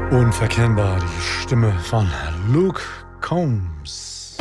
Unverkennbar die Stimme von Luke Combs.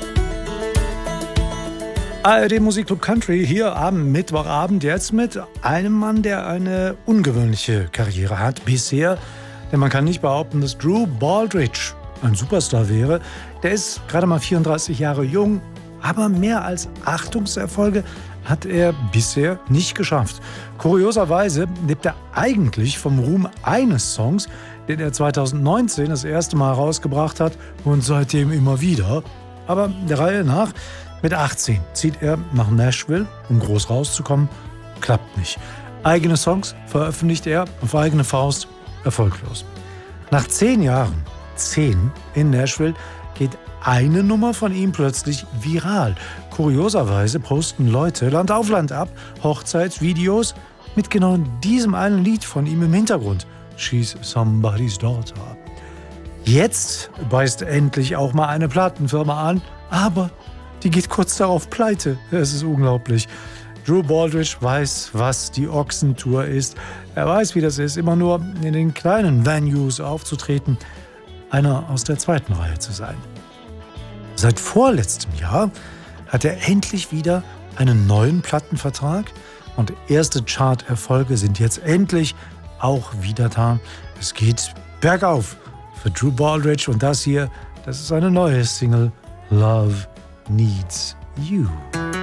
ARD Musikclub Country hier am Mittwochabend jetzt mit einem Mann, der eine ungewöhnliche Karriere hat bisher. Denn man kann nicht behaupten, dass Drew Baldridge ein Superstar wäre. Der ist gerade mal 34 Jahre jung, aber mehr als Achtungserfolge hat er bisher nicht geschafft. Kurioserweise lebt er eigentlich vom Ruhm eines Songs, den er 2019 das erste Mal herausgebracht hat und seitdem immer wieder. Aber der Reihe nach, mit 18 zieht er nach Nashville, um groß rauszukommen. Klappt nicht. Eigene Songs veröffentlicht er auf eigene Faust, erfolglos. Nach 10 Jahren, 10 in Nashville, geht eine Nummer von ihm plötzlich viral. Kurioserweise posten Leute Land auf Land ab Hochzeitsvideos mit genau diesem einen Lied von ihm im Hintergrund. She's somebody's daughter. Jetzt beißt endlich auch mal eine Plattenfirma an, aber die geht kurz darauf pleite. Es ist unglaublich. Drew Baldridge weiß, was die Ochsentour ist. Er weiß, wie das ist, immer nur in den kleinen Venues aufzutreten, einer aus der zweiten Reihe zu sein. Seit vorletztem Jahr hat er endlich wieder einen neuen Plattenvertrag und erste Chart-Erfolge sind jetzt endlich auch wieder da. Es geht bergauf für Drew Baldridge und das hier, das ist eine neue Single, Love Needs You.